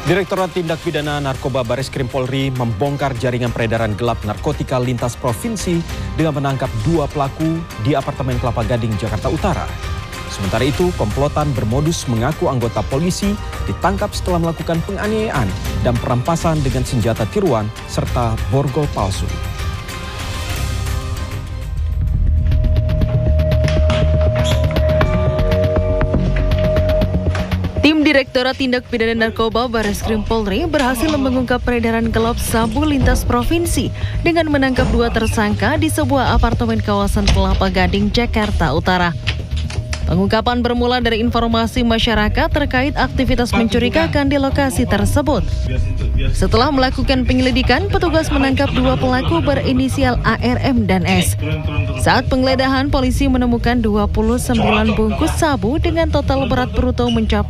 Direktorat Tindak Pidana Narkoba Bareskrim Polri membongkar jaringan peredaran gelap narkotika lintas provinsi dengan menangkap 2 pelaku di apartemen Kelapa Gading, Jakarta Utara. Sementara itu, komplotan bermodus mengaku anggota polisi ditangkap setelah melakukan penganiayaan dan perampasan dengan senjata tiruan serta borgol palsu. Tim Direktorat Tindak Pidana Narkoba Bareskrim Polri berhasil mengungkap peredaran gelap sabu lintas provinsi dengan menangkap 2 tersangka di sebuah apartemen kawasan Kelapa Gading, Jakarta Utara. Pengungkapan bermula dari informasi masyarakat terkait aktivitas mencurigakan di lokasi tersebut. Setelah melakukan penyelidikan, petugas menangkap 2 pelaku berinisial ARM dan S. Saat penggeledahan, polisi menemukan 29 bungkus sabu dengan total berat bruto mencapai